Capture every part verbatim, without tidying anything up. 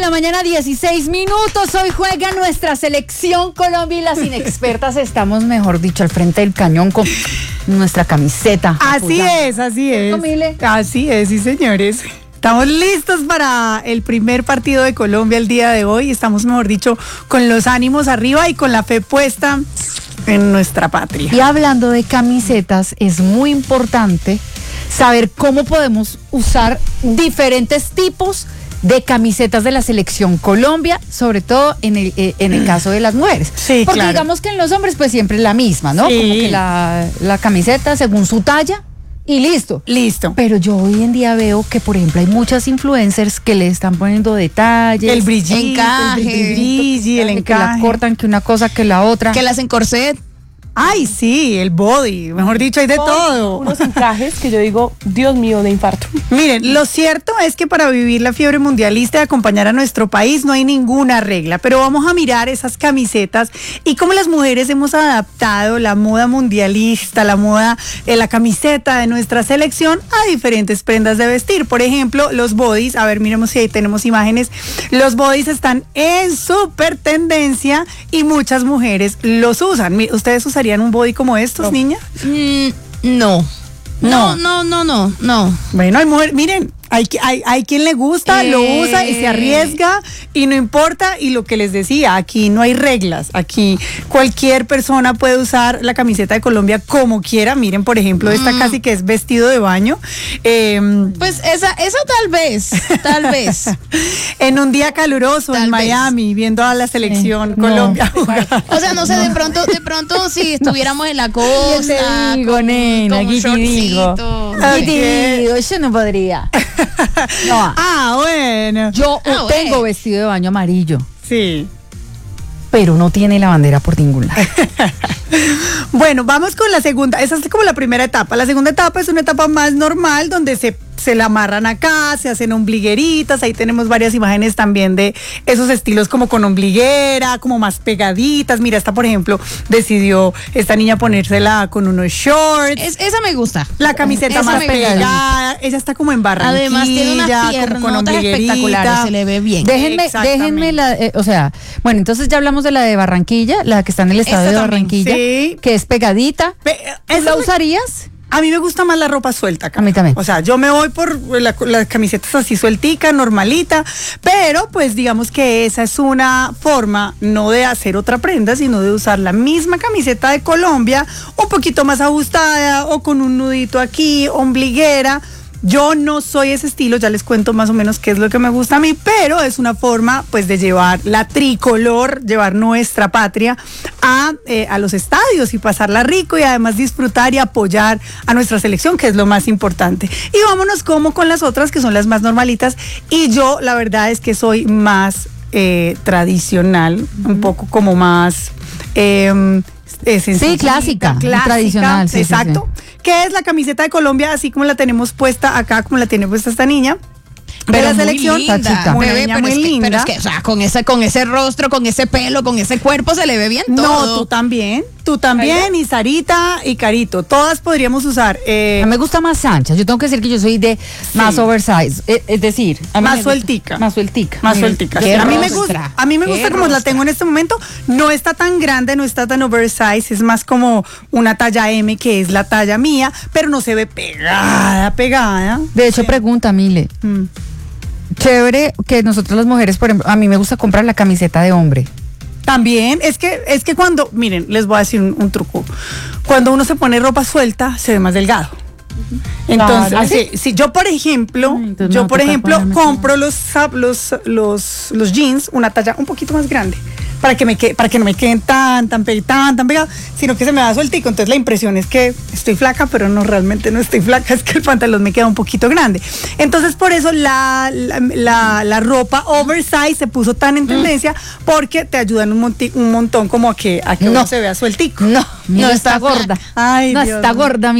la mañana, dieciséis minutos. Hoy juega nuestra selección Colombia y las inexpertas estamos, mejor dicho, al frente del cañón con nuestra camiseta. Así es, así es. Mile. Así es, sí, señores. Estamos listos para el primer partido de Colombia el día de hoy. Estamos, mejor dicho, con los ánimos arriba y con la fe puesta en nuestra patria. Y hablando de camisetas, es muy importante saber cómo podemos usar diferentes tipos de camisetas de la selección Colombia, sobre todo en el, eh, en el caso de las mujeres. Sí, porque claro. digamos que en los hombres pues siempre es la misma, ¿no? Sí. Como que la, la camiseta según su talla y listo. Listo. Pero yo hoy en día veo que, por ejemplo, hay muchas influencers que le están poniendo detalles, El brillito, encaje, el brilli, el que encaje. la cortan que una cosa que la otra. Que las en corset. Ay, sí, el body. Mejor dicho, hay de todo. Unos encajes que yo digo, Dios mío, de infarto. Miren, lo cierto es que para vivir la fiebre mundialista y acompañar a nuestro país no hay ninguna regla, pero vamos a mirar esas camisetas y cómo las mujeres hemos adaptado la moda mundialista, la moda, eh, la camiseta de nuestra selección a diferentes prendas de vestir. Por ejemplo, los bodys, a ver, miremos si ahí tenemos imágenes. Los bodys están en súper tendencia y muchas mujeres los usan. ¿Ustedes usarían un body como estos, No. niña? Mm, no. No, no, no, no, no. Bueno, hay mujer, miren, hay, hay, hay quien le gusta, Eh. lo usa y se arriesga y no importa. Y lo que les decía, aquí no hay reglas. Aquí cualquier persona puede usar la camiseta de Colombia como quiera. Miren, por ejemplo, esta Mm. casi que es vestido de baño. Eh, Pues esa, esa tal vez, tal vez. en un día caluroso Tal en vez. Miami, viendo a la selección Eh, no. Colombia jugar. O sea, no sé, de pronto, de pronto si estuviéramos en la costa. te digo, con- nena, con un aquí te digo. shortcito. Ay, Y te digo, yo no podría. No, Ah, bueno. yo Ah, tengo bueno. vestido de baño amarillo, Sí. pero no tiene la bandera por ningún lado. Bueno, vamos con la segunda. Esa es como la primera etapa. La segunda etapa es una etapa más normal donde se, se la amarran acá, se hacen ombligueritas. Ahí tenemos varias imágenes también de esos estilos como con ombliguera, como más pegaditas. Mira, esta por ejemplo decidió esta niña ponérsela con unos shorts. Es- esa me gusta. La camiseta Esa más me gusta. pegada. Ella está como en Barranquilla. Además tiene unas como con piernotas ombliguerita. espectaculares, se le ve bien. Déjenme, Exactamente. déjenme la, eh, o sea, bueno, entonces ya hablamos de la de Barranquilla, la que está en el estado Esta de también, Barranquilla, sí. que es pegadita. Pe- ¿Tú esa la me- usarías? A mí me gusta más la ropa suelta acá. A mí también. O sea, yo me voy por la- las camisetas así sueltica, normalita, pero pues digamos que esa es una forma no de hacer otra prenda, sino de usar la misma camiseta de Colombia, un poquito más ajustada o con un nudito aquí, ombliguera. Yo no soy ese estilo, ya les cuento más o menos qué es lo que me gusta a mí, pero es una forma pues de llevar la tricolor, llevar nuestra patria a, eh, a los estadios y pasarla rico y además disfrutar y apoyar a nuestra selección, que es lo más importante. Y vámonos como con las otras que son las más normalitas y yo la verdad es que soy más eh, tradicional, un poco como más... Eh, eh, sencillita, clásica, tradicional, sí, sí, exacto. Que es la camiseta de Colombia, así como la tenemos puesta acá, como la tiene puesta esta niña. De Pero la muy selección, linda, Tachita. Una bebé, niña pero, muy es que, linda. pero es que, o sea, con ese, con ese rostro, con ese pelo, con ese cuerpo se le ve bien No, todo. tú también, tú también, y Sarita y Carito, todas podríamos usar eh, A mí me gusta más ancha. Yo tengo que decir que yo soy de más oversize. Es, es decir, a mí Más me gusta- sueltica. Más sueltica. más Miren, suelticas. qué A mí me rostra, gusta, a mí me qué gusta como la rostra. tengo en este momento. No está tan grande, no está tan oversize, es más como una talla M, que es la talla mía, pero no se ve pegada, pegada. De hecho, Sí. pregunta, Mile. Mm. Chévere que nosotros las mujeres, por ejemplo, a mí me gusta comprar la camiseta de hombre. También, es que, es que cuando, miren, les voy a decir un, un truco. Cuando uno se pone ropa suelta, se ve más delgado. Entonces, Claro. sí, sí, yo por ejemplo, Ay, entonces yo me va a por tocar ejemplo ponerme compro los, zap- los, los, los jeans una talla un poquito más grande para que me quede, para que no me queden tan, tan, pe- tan, tan pegados, sino que se me va sueltico. Entonces la impresión es que estoy flaca, pero no, realmente no estoy flaca, es que el pantalón me queda un poquito grande. Entonces por eso la, la, la- la ropa oversize se puso tan en tendencia, porque te ayudan un, monti- un montón como a que, a que No. uno se vea sueltico. No, no No está está gorda. Ay, no Dios está mío. gorda, Mile.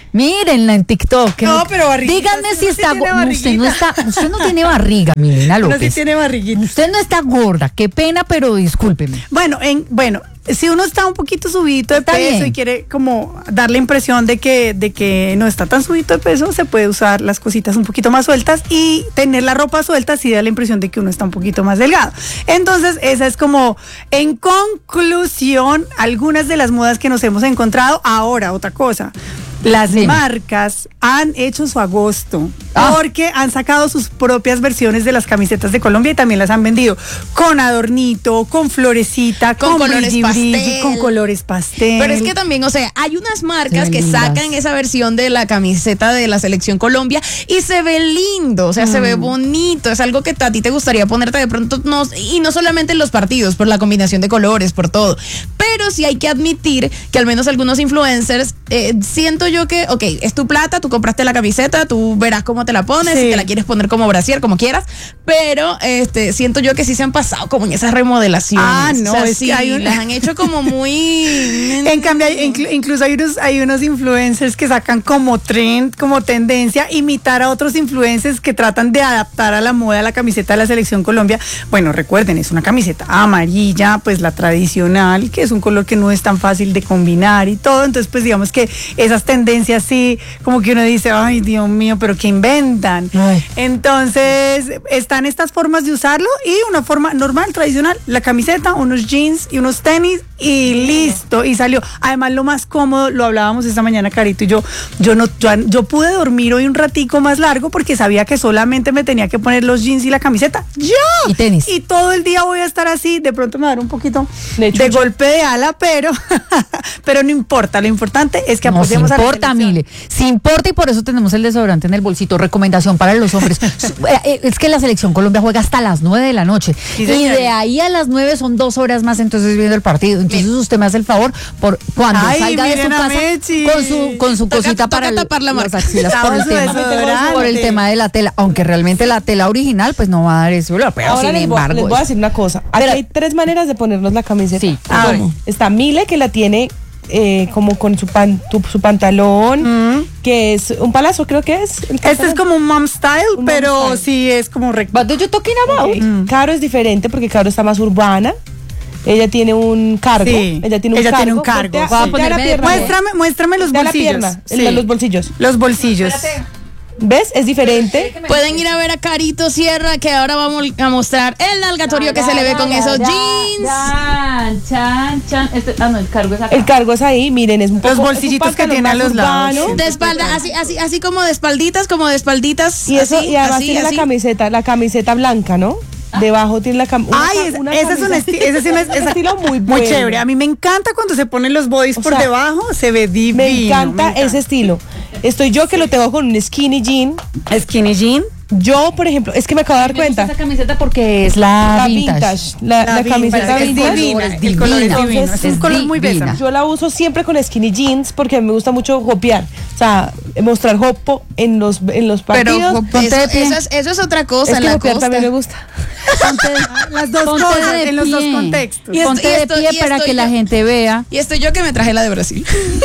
Mírenla en TikTok. que No, pero barriguita, díganme usted si no sí está tiene gorda. Usted no barriguita. está, usted no tiene barriga, Milena Uno López. sí tiene barriguita. Usted no está gorda. Qué pena, pero discúlpeme. Bueno, en, bueno, si uno está un poquito subidito de Está peso bien. y quiere como dar la impresión de que, de que no está tan subidito de peso, se puede usar las cositas un poquito más sueltas y tener la ropa suelta sí da la impresión de que uno está un poquito más delgado. Entonces, esa es como, en conclusión, algunas de las modas que nos hemos encontrado. Ahora, otra cosa. Las Dime. marcas han hecho su agosto Ah. porque han sacado sus propias versiones de las camisetas de Colombia y también las han vendido con adornito, con florecita, Con con, colores brilli, brilli, pastel. con colores pastel. Pero es que también, o sea, hay unas marcas Se ven que lindas. sacan esa versión de la camiseta de la Selección Colombia y se ve lindo, o sea, se ve bonito, es algo que a ti te gustaría ponerte de pronto, no, y no solamente en los partidos, por la combinación de colores, por todo, pero sí hay que admitir que al menos algunos influencers, eh, siento yo que, ok, es tu plata, tú compraste la camiseta, tú verás cómo te la pones, Sí. si te la quieres poner como brasier, como quieras, pero este siento yo que sí se han pasado como en esas remodelaciones. Ah, no, o sea, es que sí, hay un- las han hecho como muy... En cambio, hay- inclu- incluso hay unos, hay unos influencers que sacan como trend, como tendencia, imitar a otros influencers que tratan de adaptar a la moda la camiseta de la Selección Colombia. Bueno, recuerden, es una camiseta amarilla, pues la tradicional, que es un color que no es tan fácil de combinar y todo. Entonces, pues digamos que esas tendencias sí, como que uno dice, ay, Dios mío, pero ¿qué inventan? Ay. Entonces, están estas formas de usarlo y una forma normal, tradicional, la camiseta, unos jeans y unos tenis y listo, y salió. Además, lo más cómodo, lo hablábamos esta mañana, Carito y yo, yo no, yo, yo pude dormir hoy un ratico más largo porque sabía que solamente me tenía que poner los jeans y la camiseta. ¡Yo! Y tenis. Y todo el día voy a estar así, de pronto me va a dar un poquito De de, chucha. golpe de ala, pero, pero no importa, lo importante es que No, sí apoyemos a la importa, selección. Mile. Sí importa y por eso tenemos el desodorante en el bolsito. Recomendación para los hombres. Su- eh, eh, es que la Selección Colombia juega hasta las nueve de la noche. Sí, y señora. de ahí a las nueve son dos horas más, entonces viendo el partido. Entonces usted me hace el favor, por cuando Ay, salga de su miren a casa Mechi. con su, con su Toca- cosita toca para el- tapar la las marca. axilas por el, Vamos, tema, desodorante. por el tema de la tela. Aunque realmente la tela original pues no va a dar eso. Pero Ahora sin les, voy, embargo. les voy a decir una cosa. Aquí Pero- hay tres maneras de ponernos la camiseta. Sí, a ver. ¿Cómo? Está Mile, que la tiene eh, como con su, pan, tu- su pantalón, que es un palazo, creo que es. el Este es pantalón. como un mom style, Un mom pero style. sí es como recto. What do you talking about? Ok. Caro es diferente porque Caro está más urbana. Ella tiene un cargo. Sí, Ella tiene un ella cargo. tiene un cargo. Voltea- Voy a voltea la ponerme de pierna. Muéstrame, muéstrame los Voltea la bolsillos. pierna, Sí. en los bolsillos. Los bolsillos. ¿Ves? Es diferente. Pueden ir a ver a Carito Sierra, que ahora vamos a mostrar el nalgatorio que se le ve con esos jeans. Chan, chan, chan. Este, ah, no, el cargo es acá. El cargo es ahí, miren, es un poco. Los bolsillitos es un que pantalón tiene a más los lados, urbano. sí. De espalda, así, así, así como de espalditas, como de espalditas. Y eso, así, y además así, tiene así. la camiseta, la camiseta blanca, ¿no? Debajo tiene la camiseta. Ay, es- ese es un, esti- ese es un es- esa- estilo muy muy bueno. chévere. A mí me encanta cuando se ponen los bodies O por sea, debajo, se ve divino. Me encanta me ese estilo. Estoy yo que lo tengo con un skinny jean. Skinny jean. Yo, por ejemplo, es que me acabo de dar Me gusta cuenta. esa camiseta porque es la, La vintage. vintage, la, la vin- camiseta es vintage. divina, Es el color es divina. divino. Es un Es color muy divina. besa. Yo la uso siempre con skinny jeans porque me gusta mucho jopear. O sea, mostrar jopo en los, en los Pero partidos. ponte eso, de pie. eso es, eso es otra cosa es en que la jopear costa. también me gusta. Ponte, Las dos ponte cosas, de en los dos pie. contextos. Y Ponte estoy- de estoy- pie y para estoy que la yo- gente vea. Y estoy yo que me traje la de Brasil.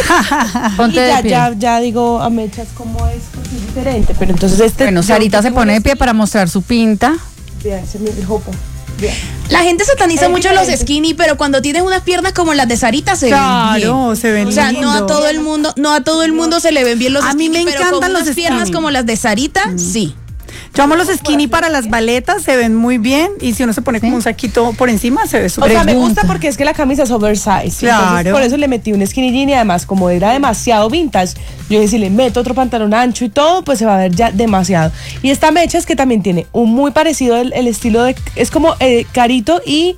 Ponte Y de ya, pie. ya, ya digo a mechas cómo es, porque es diferente. Pero entonces este. Bueno, yo Sarita se tengo pone de un pie para mostrar su pinta. Vean, ese es el jopo. Vean. La gente sataniza Es mucho los diferente. skinny, pero cuando tienes unas piernas como las de Sarita se ven Claro, bien. se ven O sea, no a lindo. todo el mundo, no a todo el mundo se le ven bien los A mí skinny, me pero con encantan unas los piernas skinny. como las de Sarita, sí. Yo amo los skinny para las baletas, se ven muy bien. Y si uno se pone como un saquito por encima, se ve O súper sea, me Pregunta. gusta porque es que la camisa es oversize. Claro. Entonces, por eso le metí un skinny jean y además, como era demasiado vintage, yo dije, si le meto otro pantalón ancho y todo, pues se va a ver ya demasiado. Y esta mecha es que también tiene un muy parecido el, el estilo de. Es como eh, Carito y,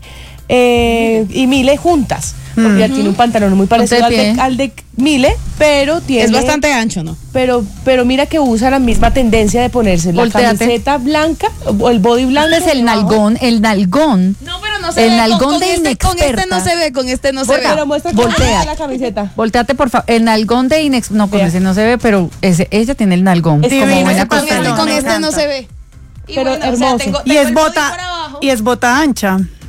eh, y Mile juntas. Porque ya tiene un pantalón muy parecido al Ponte de de, pie. al de Mile, pero tiene. Es bastante ancho, ¿no? Pero, pero mira que usa la misma tendencia de ponerse la Voltéate. camiseta blanca o el body blanco. Este es el debajo. nalgón, el nalgón. No, pero no se El ve. nalgón con, con de este, con este inexperta. no se ve, con este no se Voltea. ve. Pero muestra cómo Voltea. está la camiseta. Volteate, por favor. El nalgón de Inex. No, con Vea. ese no se ve, pero ese, ella tiene el nalgón. Es como divino buena ese Con pantalón. costeña. este, con me este no encanta. se ve. Y Pero bueno, o sea, hermoso. tengo- Y tengo es el body bota, por abajo. y es bota ancha.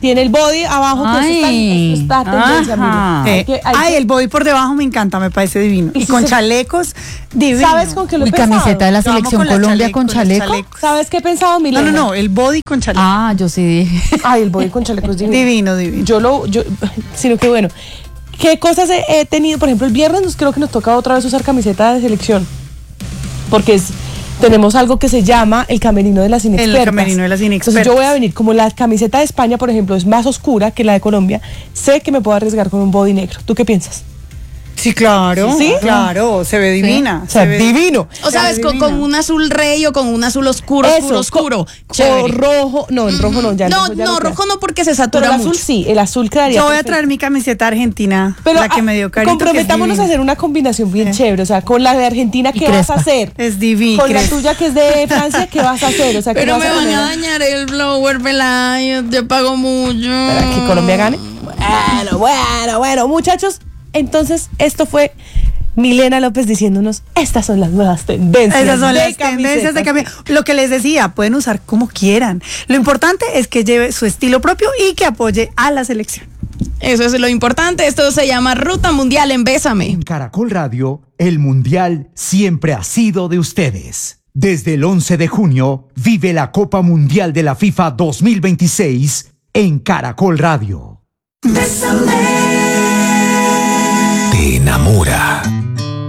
tiene el body abajo, que eso está, Ay, eso está tendencia, ajá. Miriam. Hay Eh, que- hay ay, que- el body por debajo me encanta, me parece divino. Y Y si con se- chalecos, divino. ¿Sabes con qué lo he Mi pensado? camiseta de la Yo amo selección con la Colombia chaleco, con los chaleco. chalecos. ¿Sabes qué he pensado, No, Milena? no, no, el body con chaleco. Ah, yo sí dije. Ay, el body con chaleco es divino. Divino, divino. Yo lo, yo, sino que bueno, ¿qué cosas he, he tenido? Por ejemplo, el viernes nos creo que nos toca otra vez usar camiseta de selección. Porque es, tenemos algo que se llama el camerino de las inexpertas. camerino de las inexpertas. Entonces yo voy a venir, como la camiseta de España, por ejemplo, es más oscura que la de Colombia, sé que me puedo arriesgar con un body negro. ¿Tú qué piensas? Sí, claro. ¿Sí? Claro, se ve divina. O sea, se ve- divino. O sabes, con, con un azul rey o con un azul oscuro, oscuro, oscuro. co- Chévere. o rojo. No, el rojo no, ya No, rojo ya no, queda. rojo no porque se Pero satura el azul mucho. sí, el azul quedaría Yo voy a perfecto. traer mi camiseta argentina, Pero la que ah, me dio Carito. comprometámonos a hacer una combinación bien chévere. O sea, con la de Argentina, Y ¿qué vas a crespa. hacer? Es divina. Con la tuya, que es de Francia, ¿qué vas a hacer? O sea, ¿qué Pero vas me a van poner? a dañar el blower, Pelayo. Yo pago mucho. ¿Para que Colombia gane? Bueno, bueno, bueno, muchachos. Entonces, esto fue Milena López diciéndonos, estas son las nuevas tendencias. Esas son de las tendencias de camisetas. cambio. Lo que les decía, pueden usar como quieran. Lo importante es que lleve su estilo propio y que apoye a la selección. Eso es lo importante. Esto se llama Ruta Mundial en Bésame. En Caracol Radio, el Mundial siempre ha sido de ustedes. Desde el once de junio, vive la Copa Mundial de la FIFA dos mil veintiséis en Caracol Radio. Bésame.